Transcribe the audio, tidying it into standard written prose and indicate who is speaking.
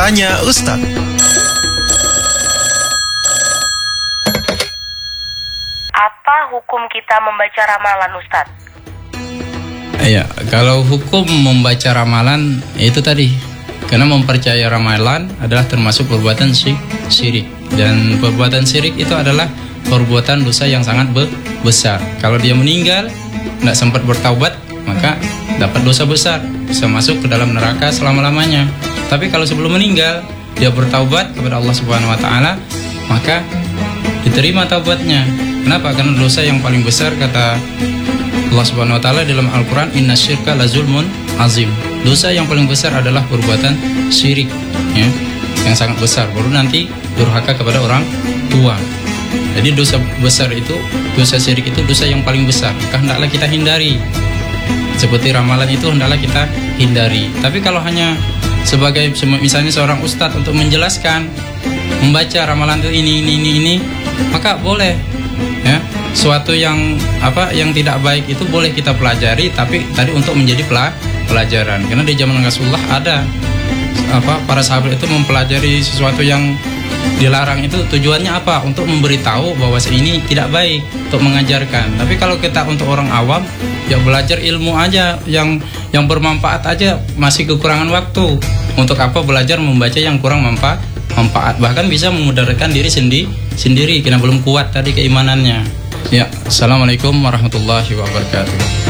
Speaker 1: Tanya Ustadz.
Speaker 2: Apa hukum kita membaca ramalan, Ustadz?
Speaker 3: Ya, kalau hukum membaca ramalan itu tadi, karena mempercayai ramalan adalah termasuk perbuatan syirik, dan perbuatan syirik itu adalah perbuatan dosa yang sangat besar. Kalau dia meninggal tidak sempat bertaubat, maka dapat dosa besar, bisa masuk ke dalam neraka selama-lamanya. Tapi kalau sebelum meninggal dia bertaubat kepada Allah Subhanahu wa taala, maka diterima taubatnya. Kenapa? Karena dosa yang paling besar, kata Allah Subhanahu wa taala dalam Al-Qur'an, innasyirka lazulmun azim. Dosa yang paling besar adalah perbuatan syirik, ya, yang sangat besar. Baru nanti durhaka kepada orang tua. Jadi dosa besar itu, dosa syirik itu dosa yang paling besar. Maka hendaklah kita hindari. Seperti ramalan itu hendaklah kita hindari. Tapi kalau hanya sebagai misalnya seorang ustadz untuk menjelaskan, membaca ramalan itu ini, maka boleh, ya. Suatu yang tidak baik itu boleh kita pelajari, tapi tadi untuk menjadi pelajaran. Karena di zaman Rasulullah ada para sahabat itu mempelajari sesuatu yang dilarang, itu tujuannya apa? Untuk memberitahu bahwa ini tidak baik, untuk mengajarkan. Tapi kalau kita untuk orang awam, ya belajar ilmu aja yang bermanfaat aja, masih kekurangan waktu. Untuk apa belajar membaca yang kurang manfaat? Bahkan bisa memudaratkan diri sendiri karena belum kuat tadi keimanannya. Ya, assalamualaikum warahmatullahi wabarakatuh.